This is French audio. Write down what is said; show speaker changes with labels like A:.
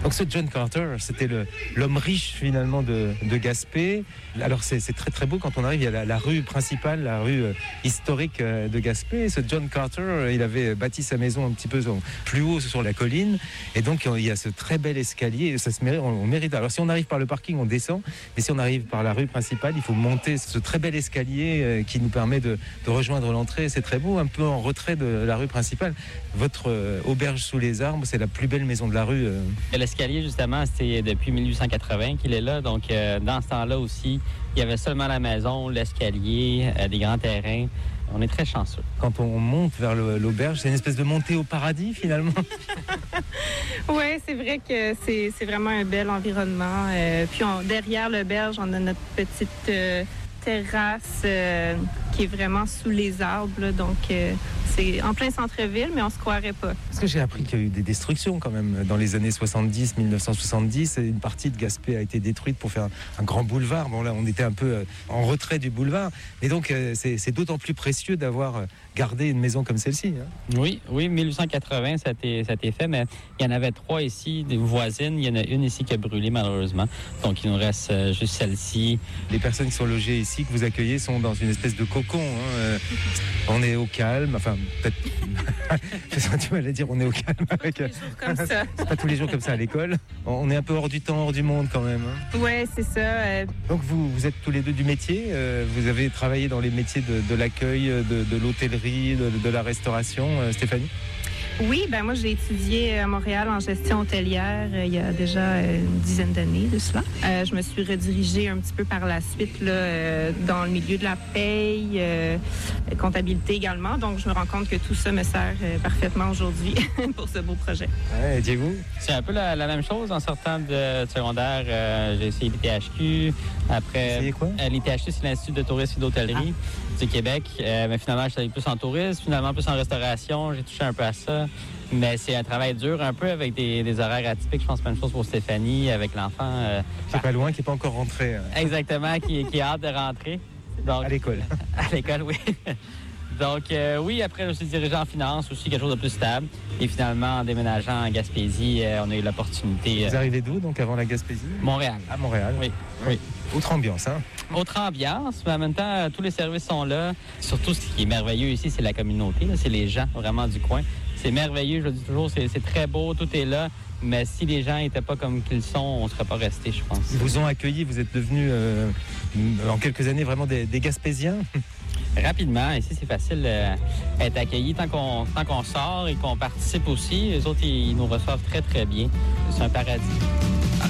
A: Donc ce John Carter, c'était l'homme riche finalement de Gaspé. Alors c'est très très beau quand on arrive, il y a la rue principale, la rue historique de Gaspé. Et ce John Carter, il avait bâti sa maison un petit peu plus haut sur la colline. Et donc il y a ce très bel escalier. Et ça se mérite, on mérite. Alors si on arrive par le parking, on descend. Mais si on arrive par la rue principale, il faut monter ce très bel escalier qui nous permet de rejoindre l'entrée. C'est très beau, un peu en retrait de la rue principale. Votre auberge sous les arbres, c'est la plus belle maison de la rue.
B: L'escalier, justement, c'est depuis 1880 qu'il est là. Donc, dans ce temps-là aussi, il y avait seulement la maison, l'escalier, des grands terrains. On est très chanceux.
A: Quand on monte vers l'auberge, c'est une espèce de montée au paradis, finalement.
C: Oui, c'est vrai que c'est vraiment un bel environnement. Puis derrière l'auberge, on a notre petite terrasse qui est vraiment sous les arbres. Là, donc, c'est en plein centre-ville, mais on se croirait pas.
A: Parce que j'ai appris qu'il y a eu des destructions quand même dans les années 70, 1970. Une partie de Gaspé a été détruite pour faire un grand boulevard. Bon là, on était un peu en retrait du boulevard. Et donc, c'est d'autant plus précieux d'avoir gardé une maison comme celle-ci. Hein.
B: Oui, 1880, ça a été fait, mais il y en avait 3 ici, des voisines. Il y en a une ici qui a brûlé malheureusement. Donc, il nous reste juste celle-ci.
A: Les personnes qui sont logées ici, que vous accueillez, sont dans une espèce de cocon. Hein. On est au calme, enfin peut-être. J'ai du mal à dire on est au calme.
C: Avec, comme ça.
A: C'est pas tous les jours comme ça à l'école. On est un peu hors du temps, hors du monde quand même. Hein.
C: Ouais, c'est ça.
A: Donc vous êtes tous les deux du métier. Vous avez travaillé dans les métiers de l'accueil, de l'hôtellerie, de la restauration, Stéphanie?
C: Oui, ben moi j'ai étudié à Montréal en gestion hôtelière il y a déjà une dizaine d'années de cela. Je me suis redirigée un petit peu par la suite là, dans le milieu de la paye, comptabilité également. Donc je me rends compte que tout ça me sert parfaitement aujourd'hui pour ce beau projet.
A: Ouais, Diego?
B: C'est un peu la même chose. En sortant de secondaire, j'ai essayé l'ITHQ. Après,
A: c'est quoi?
B: L'ITHQ, c'est l'Institut de tourisme et d'hôtellerie du Québec. Mais finalement, je suis allé plus en tourisme, finalement plus en restauration. J'ai touché un peu à ça. Mais c'est un travail dur, un peu avec des horaires atypiques. Je pense pas une chose pour Stéphanie, avec l'enfant.
A: C'est pas loin, qui n'est pas encore rentré.
B: Exactement, qui a hâte de rentrer. Donc,
A: à l'école.
B: À l'école, oui. Donc, oui, après, je me suis dirigé en finance, aussi quelque chose de plus stable. Et finalement, en déménageant en Gaspésie, on a eu l'opportunité.
A: Vous arrivez d'où, donc, avant la Gaspésie?
B: Montréal.
A: À Montréal?
B: Oui.
A: Autre ambiance, hein?
B: Autre ambiance, mais en même temps, tous les services sont là. Surtout, ce qui est merveilleux ici, c'est la communauté. Là. C'est les gens, vraiment, du coin. C'est merveilleux, je le dis toujours, c'est très beau, tout est là. Mais si les gens n'étaient pas comme qu'ils sont, on ne serait pas restés, je pense.
A: Ils vous ont accueilli, vous êtes devenus, en quelques années, vraiment des Gaspésiens?
B: Rapidement, ici, c'est facile d'être accueilli tant qu'on sort et qu'on participe aussi. Les autres, ils nous reçoivent très, très bien. C'est un paradis.